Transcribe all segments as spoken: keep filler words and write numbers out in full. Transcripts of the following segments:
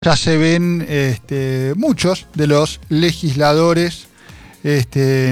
Ya se ven este, muchos de los legisladores este,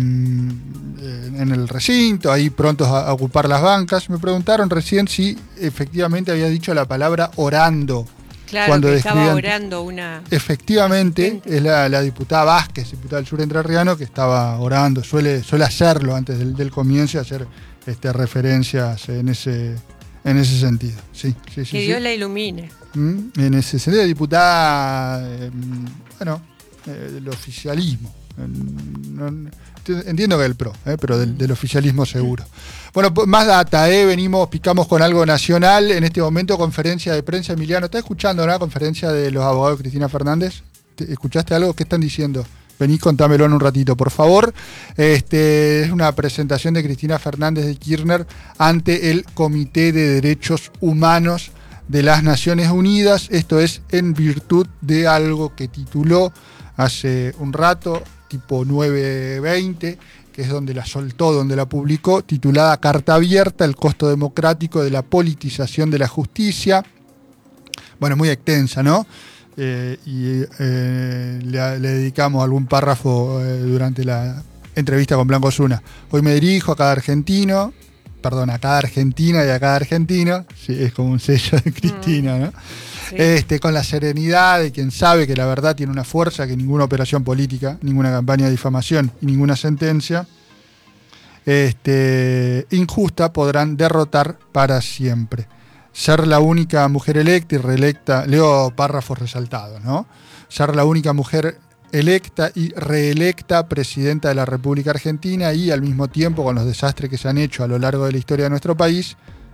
en el recinto, ahí prontos a, a ocupar las bancas. Me preguntaron recién si efectivamente había dicho la palabra orando. Claro, cuando que estaba describían, orando una... Efectivamente, asistente. es la, la diputada Vázquez, diputada del sur entrerriano, que estaba orando. Suele, suele hacerlo antes del, del comienzo, hacer este, referencias en ese, en ese sentido. Sí, sí, sí, Que sí. Dios la ilumine. En ese sentido, diputada, eh, bueno, eh, del oficialismo. No, entiendo que del P R O, eh, pero del, del oficialismo seguro. Bueno, más data, eh, venimos, picamos con algo nacional. En este momento, conferencia de prensa. Emiliano, ¿estás escuchando la conferencia de los abogados de Cristina Fernández? ¿Escuchaste algo? ¿Qué están diciendo? Vení, contámelo en un ratito, por favor. Este, es una presentación de Cristina Fernández de Kirchner ante el Comité de Derechos Humanos de las Naciones Unidas. Esto es en virtud de algo que tituló hace un rato, tipo nueve veinte, que es donde la soltó, donde la publicó, titulada Carta Abierta, el costo democrático de la politización de la justicia. Bueno, muy extensa, ¿no? Eh, y eh, le, le dedicamos algún párrafo eh, durante la entrevista con Blanco Osuna. Hoy me dirijo a cada argentino, perdón, a cada argentina y a cada argentino, sí, es como un sello de Cristina, ¿no? Sí. Este, con la serenidad de quien sabe que la verdad tiene una fuerza que ninguna operación política, ninguna campaña de difamación y ninguna sentencia este, injusta podrán derrotar para siempre. Ser la única mujer electa y reelecta, leo párrafos resaltados, ¿no? Ser la única mujer electa y reelecta presidenta de la República Argentina y al mismo tiempo con los desastres que se han hecho a lo largo de la historia de nuestro país,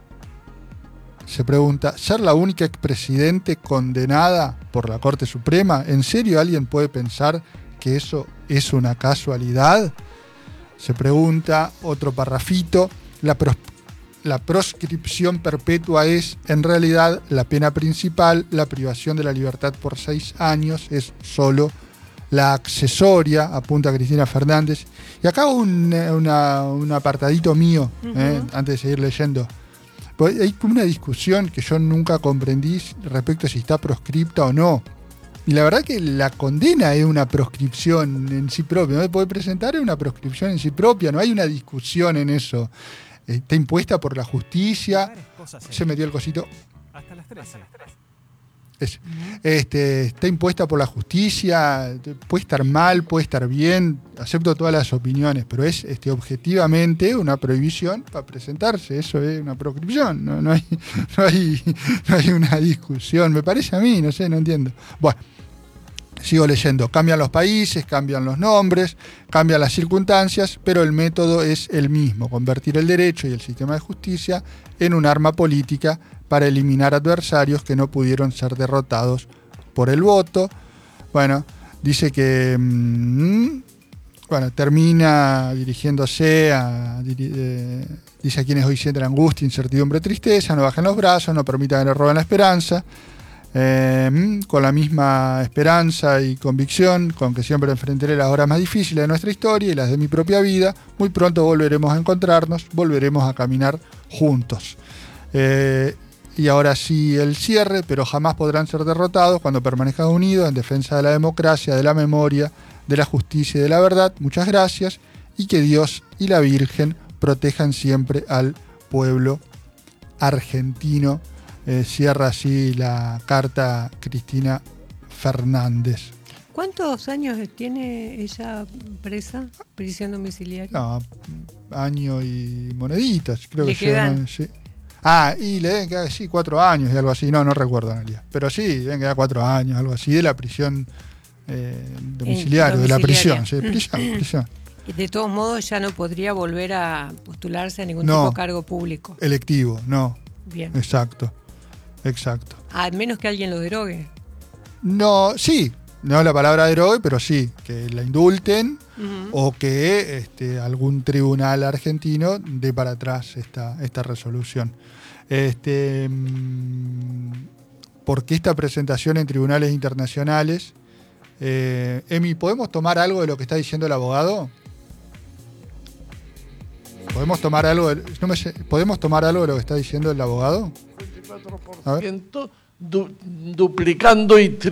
se pregunta, ¿ser la única expresidente condenada por la Corte Suprema? ¿En serio alguien puede pensar que eso es una casualidad? Se pregunta otro parrafito, la, pros- la proscripción perpetua es en realidad la pena principal, la privación de la libertad por seis años es solo la accesoria, apunta Cristina Fernández. Y acá un, una, un apartadito mío, uh-huh. eh, antes de seguir leyendo. Hay una discusión que yo nunca comprendí respecto a si está proscripta o no. Y la verdad que la condena es una proscripción en sí propia. No se puede presentar una proscripción en sí propia. No hay una discusión en eso. Está impuesta por la justicia. Se metió el cosito. Hasta las trece. Es, este, está impuesta por la justicia, puede estar mal, puede estar bien, acepto todas las opiniones, pero es este, objetivamente una prohibición para presentarse, eso es una proscripción, no, no, hay, no, hay, no hay una discusión, me parece a mí, no sé, no entiendo. Bueno, sigo leyendo, cambian los países, cambian los nombres, cambian las circunstancias, pero el método es el mismo, convertir el derecho y el sistema de justicia en un arma política para eliminar adversarios que no pudieron ser derrotados por el voto. Bueno, dice que mmm, bueno, termina dirigiéndose a, eh, dice a quienes hoy sienten angustia, incertidumbre, tristeza, no bajen los brazos, no permitan que les roben la esperanza. Eh, con la misma esperanza y convicción con que siempre enfrentaré las horas más difíciles de nuestra historia y las de mi propia vida, muy pronto volveremos a encontrarnos, volveremos a caminar juntos. Eh, Y ahora sí el cierre, pero jamás podrán ser derrotados cuando permanezcan unidos en defensa de la democracia, de la memoria, de la justicia y de la verdad. Muchas gracias y que Dios y la Virgen protejan siempre al pueblo argentino. Eh, cierra así la carta Cristina Fernández. ¿Cuántos años tiene ella presa, prisión domiciliaria? No, año y moneditas, creo ¿Le que quedan? llevan, sí. Ah, y le deben quedar, sí, cuatro años y algo así. No, no recuerdo, Analia. Pero sí, deben quedar cuatro años, algo así, de la prisión eh, domiciliaria, de la prisión, sí, prisión, prisión. Y de todos modos ya no podría volver a postularse a ningún no, tipo de cargo público. Electivo, no. Bien. Exacto, exacto. A menos que alguien lo derogue. No, sí, no la palabra derogue, pero sí, que la indulten uh-huh. o que este, algún tribunal argentino dé para atrás esta, esta resolución. Este, ¿Por qué esta presentación en tribunales internacionales? Eh, Emi, ¿podemos tomar algo de lo que está diciendo el abogado? ¿Podemos tomar algo de, no me sé, ¿podemos tomar algo de lo que está diciendo el abogado? veinticuatro por ciento du- duplicando y